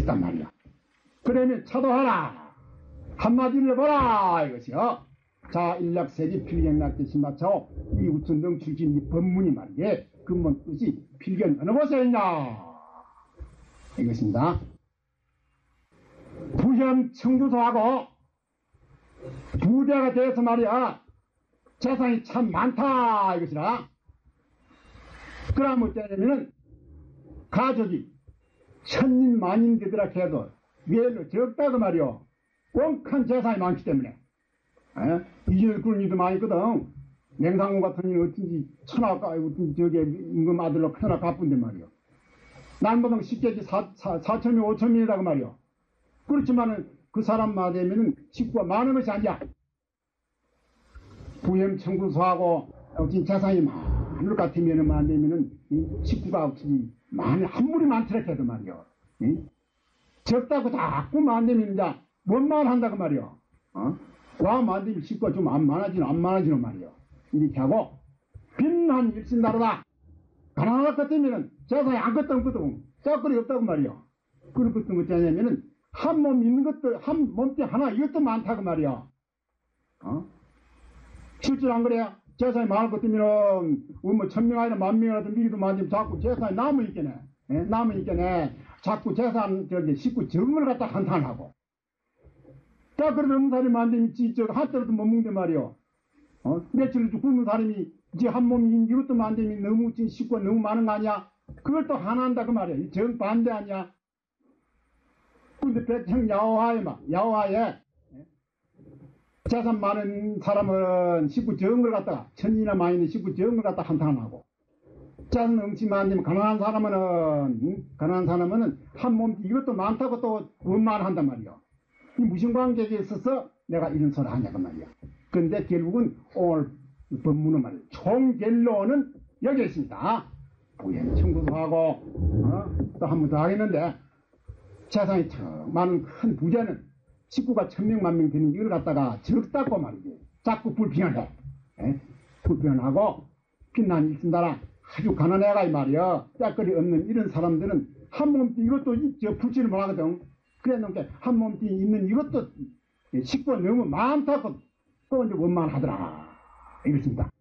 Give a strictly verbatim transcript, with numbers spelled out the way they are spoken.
했단 말이야. 그러면 차도하라. 한마디를 해보라. 이것이요. 자, 일락세기 필경낙지 신마차오 이 우천등 출신 이 법문이 말이에 근본 뜻이 필경 어느 곳에 있냐. 이것입니다. 부현 청주소하고 부대가 돼서 말이야 재산이 참 많다 이것이라. 그러면 어쩌냐면은 가족이 천인 만인 되더라 해도 외로 적다고 말이요. 꽁한 재산이 많기 때문에 이전에 그런 일도 많이 있거든. 냉장고 같은 일은 어쩐지 천하가 어떤 저게 임금 아들로 편하 갚은데 말이요. 난보다 쉽게 사천명 오천명이라고 말이요. 그렇지만은 그 사람만 되면은 식구가 많은 것이 아니야. 부hem 청구소하고 어떤 재산이 많을 것 같으면은 안 되면은 식구가 없이 많이 한 물이 많더라 해도 말이요. 응? 적다고 자꾸만 안 되면 이제 뭔 말 한다고 말이요. 어? 과하면 안 되면 식구가 좀 안 많아지는 안 많아지는 말이요. 이렇게 하고 빈한 일신다르다. 가난할 것 같으면은 재산이 아무것도 없거든. 짝거리 없다고 말이요. 그런 것도 뭐냐면은 한 몸 있는 것도 한 몸띠 하나 이것도 많다고 말이야. 어? 실제로 안 그래요? 재산이 많을 것 같으면은 뭐 천명 아니라 만명이라도 미리도 많으면 자꾸 재산이 남아 있겠네. 예? 남아 있겠네. 자꾸 재산 저기 식구 적은 걸 갖다 한탄하고. 딱 그래도 없는 사람이 만들면 저 한때로도 못 먹는데 말이요. 어? 며칠 굶는 사람이 이제 한 몸이 이것도 만들면 너무 식구가 너무 많은 거 아니야? 그걸 또 하나 한다 그 말이야. 정반대 아니야? 근데 백청 야호하에 막 야호하에 재산 많은 사람은 식구 적은 걸 갖다가 천이나 많이 있는 식구 적은 걸 갖다 한탄하고 재산 엄청 많으면 가난한 사람은 응? 가난한 사람은 한 몸 이것도 많다고 또 원만한단 말이야. 이 무슨 관계에 있어서 내가 이런 소리 하냐 그 말이야. 근데 결국은 오늘 법문은 말이야. 총결론은 여기 있습니다. 부hem 청구소하고 어? 또 한 번 더 하겠는데 재산이 참 많은 큰 부자는 식구가 천명 만명 되는 이걸 갖다가 적다고 말이지. 자꾸 불평해. 에? 불평하고 빛난 일신다라 아주 가난해가 이 말이야. 짝거리 없는 이런 사람들은 한 몸띠 이것도 저 풀지를 못하거든. 그래 놓게 한 몸띠 있는 이것도 식구가 너무 많다고 또 이제 원만하더라. 이렇습니다.